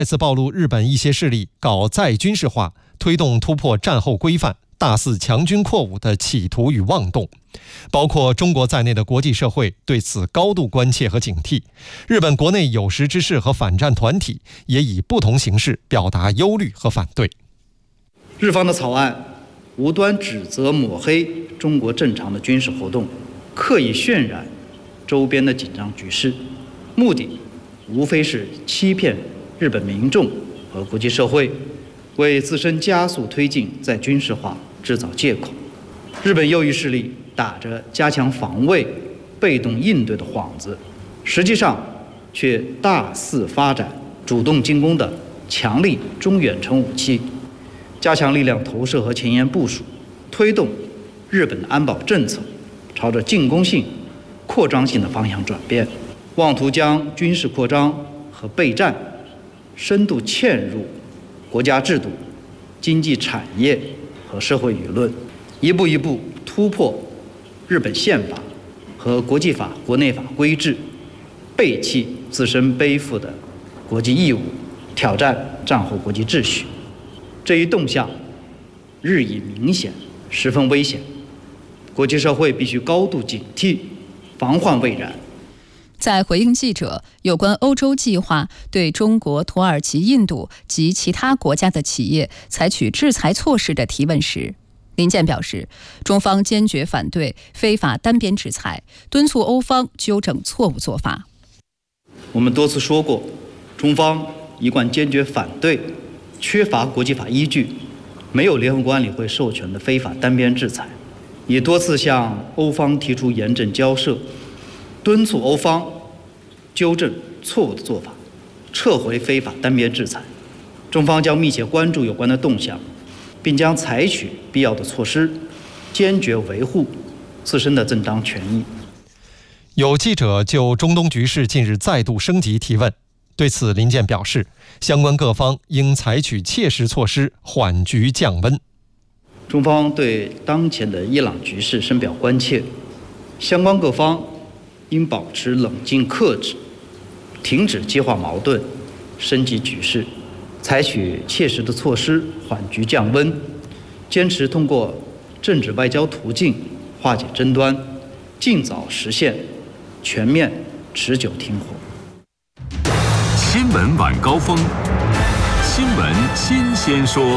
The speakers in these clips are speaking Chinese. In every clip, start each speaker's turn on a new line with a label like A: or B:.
A: 再次暴露日本一些势力搞再军事化，推动突破战后规范，大肆强军扩武的企图与妄动。包括中国在内的国际社会对此高度关切和警惕。日本国内有识之士和反战团体也以不同形式表达忧虑和反对。
B: 日方的草案无端指责抹黑中国正常的军事活动，刻意渲染周边的紧张局势，目的无非是欺骗日本民众和国际社会，为自身加速推进再军事化制造借口。日本右翼势力打着加强防卫、被动应对的幌子，实际上却大肆发展主动进攻的强力中远程武器，加强力量投射和前沿部署，推动日本的安保政策朝着进攻性、扩张性的方向转变，妄图将军事扩张和备战深度嵌入国家制度、经济产业和社会舆论，一步一步突破日本宪法和国际法、国内法规制，背弃自身背负的国际义务，挑战战后国际秩序。这一动向日益明显，十分危险，国际社会必须高度警惕，防患未然。
C: 在回应记者有关欧洲计划对中国、土耳其、印度及其他国家的企业采取制裁措施的提问时，林健表示，中方坚决反对非法单边制裁，敦促欧方纠正错误做法。
B: 我们多次说过，中方一贯坚决反对缺乏国际法依据、没有联合国安理会授权的非法单边制裁，也多次向欧方提出严正交涉，敦促欧方纠正错误的做法，撤回非法单边制裁。中方将密切关注有关的动向，并将采取必要的措施，坚决维护自身的正当权益。
A: 有记者就中东局势近日再度升级提问，对此林健表示，相关各方应采取切实措施，缓局降温。
B: 中方对当前的伊朗局势深表关切，相关各方应保持冷静克制，停止激化矛盾，升级局势，采取切实的措施缓局降温，坚持通过政治外交途径化解争端，尽早实现全面持久停火。
D: 新闻晚高峰，新闻新鲜说。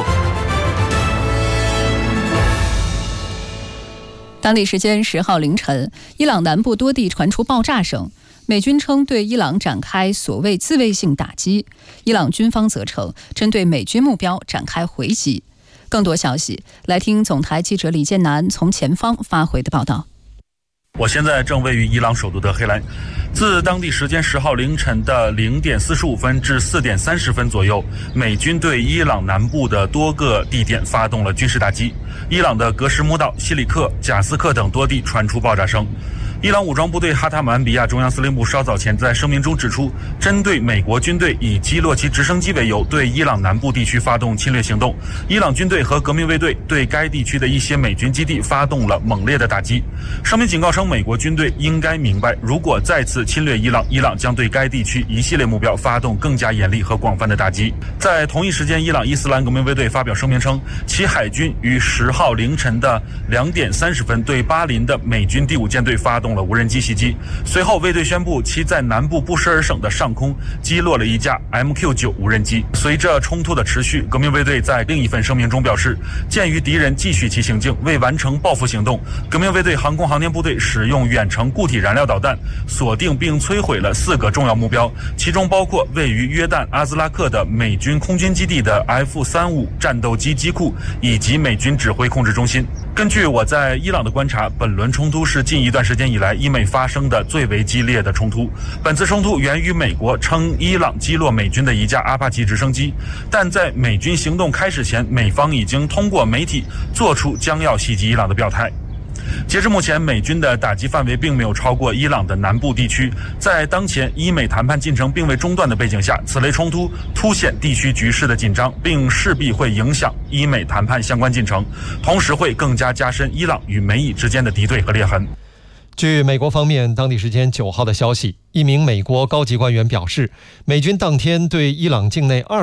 C: 当地时间10号凌晨，伊朗南部多地传出爆炸声，美军称对伊朗展开所谓自卫性打击，伊朗军方则称针对美军目标展开回击。更多消息，来听总台记者李建南从前方发回的报道。
E: 我现在正位于伊朗首都德黑兰。自当地时间10号凌晨的0点45分至4点30分左右，美军对伊朗南部的多个地点发动了军事打击。伊朗的格什木道、西里克、贾斯克等多地传出爆炸声。伊朗武装部队哈塔姆安比亚中央司令部稍早前在声明中指出，针对美国军队以击落其直升机为由，对伊朗南部地区发动侵略行动。伊朗军队和革命卫队对该地区的一些美军基地发动了猛烈的打击。声明警告称，美国军队应该明白，如果再次侵略伊朗，伊朗将对该地区一系列目标发动更加严厉和广泛的打击。在同一时间，伊朗伊斯兰革命卫队发表声明称，其海军于10号凌晨的2点30分对巴林的美军第5舰队发动了无人机袭击。随后，卫队宣布其在南部布什尔省的上空击落了一架 MQ-9 无人机。随着冲突的持续，革命卫队在另一份声明中表示，鉴于敌人继续其行径，为完成报复行动，革命卫队航空航天部队使用远程固体燃料导弹锁定并摧毁了4个重要目标，其中包括位于约旦阿兹拉克的美军空军基地的 F-35战斗机机库以及美军指挥控制中心。根据我在伊朗的观察，本轮冲突是近一段时间以来伊美发生的最为激烈的冲突。本次冲突源于美国称伊朗击落美军的一架阿帕奇直升机，但在美军行动开始前，美方已经通过媒体做出将要袭击伊朗的表态。截至目前，美军的打击范围并没有超过伊朗的南部地区。在当前伊美谈判进程并未中断的背景下，此类冲突凸显地区局势的紧张，并势必会影响伊美谈判相关进程，同时会更加加深伊朗与美以之间的敌对和裂痕。
A: 据美国方面当地时间9号的消息，一名美国高级官员表示，美军当天对伊朗境内